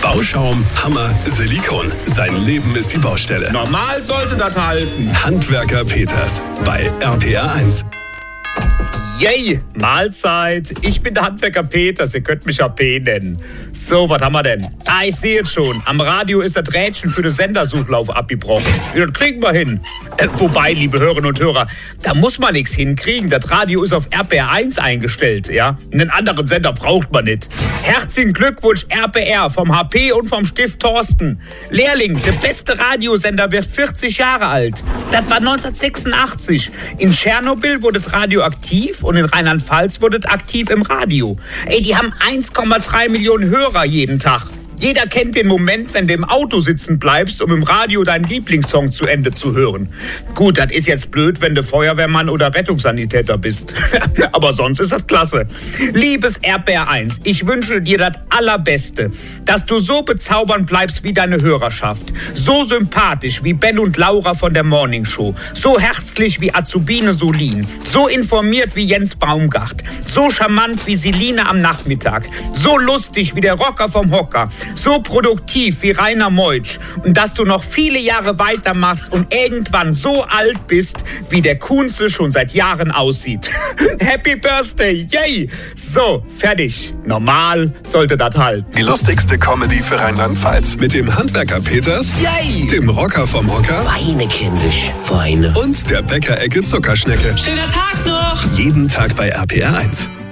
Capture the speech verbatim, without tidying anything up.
Bauschaum, Hammer, Silikon. Sein Leben ist die Baustelle. Normal sollte das halten. Handwerker Peters bei R P R eins. Yay, Mahlzeit. Ich bin der Handwerker Peters, ihr könnt mich A P nennen. So, was haben wir denn? Ah, ich sehe es schon. Am Radio ist das Rädchen für den Sendersuchlauf abgebrochen. Ja, das kriegen wir hin. Äh, wobei, liebe Hörerinnen und Hörer, da muss man nichts hinkriegen. Das Radio ist auf R P R eins eingestellt, ja. Einen anderen Sender braucht man nicht. Herzlichen Glückwunsch, R P R, vom H P und vom Stift Thorsten. Lehrling, der beste Radiosender wird vierzig Jahre alt. Das war neunzehnhundertsechsundachtzig. In Tschernobyl wurde das Radio aktiv und in Rheinland-Pfalz wurde es aktiv im Radio. Ey, die haben eins Komma drei Millionen Hörer jeden Tag. Jeder kennt den Moment, wenn du im Auto sitzen bleibst, um im Radio deinen Lieblingssong zu Ende zu hören. Gut, das ist jetzt blöd, wenn du Feuerwehrmann oder Rettungssanitäter bist. Aber sonst ist das klasse. Liebes R P R eins, ich wünsche dir das Allerbeste, dass du so bezaubernd bleibst wie deine Hörerschaft, so sympathisch wie Ben und Laura von der Morning Show, so herzlich wie Azubine Solin, so informiert wie Jens Baumgart, so charmant wie Seline am Nachmittag, so lustig wie der Rocker vom Hocker, so produktiv wie Rainer Meutsch und dass du noch viele Jahre weitermachst und irgendwann so alt bist, wie der Kunze schon seit Jahren aussieht. Happy Birthday, yay! So, fertig. Normal sollte das halten. Die lustigste Comedy für Rheinland-Pfalz mit dem Handwerker Peters, Yay! dem Rocker vom Hocker Weine, kindisch, Weine. und der Bäckerecke Zuckerschnecke. Schöner Tag noch! Jeden Tag bei R P R eins.